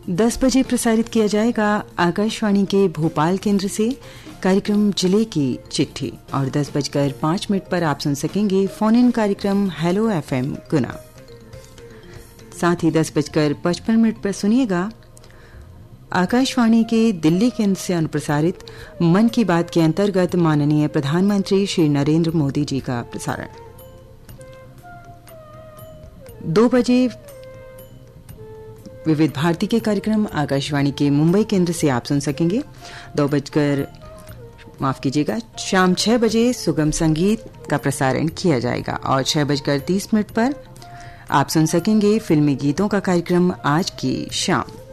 10 बजे प्रसारित किया जाएगा आकाशवाणी के भोपाल केंद्र से कार्यक्रम जिले की चिट्ठी और 10:05 पर आप सुन सकेंगे फोन इन कार्यक्रम हेलो एफएम गुना। साथ ही 10:55 पर सुनिएगा आकाशवाणी के दिल्ली केंद्र से अनुप्रसारित मन की बात के अंतर्गत माननीय प्रधानमंत्री श्री नरेंद्र मोदी जी का प्रसारण। 2 बजे विविध भारती के कार्यक्रम आकाशवाणी के मुंबई केंद्र से आप सुन सकेंगे। शाम 6 बजे सुगम संगीत का प्रसारण किया जाएगा और 6:30 पर आप सुन सकेंगे फिल्मी गीतों का कार्यक्रम आज की शाम।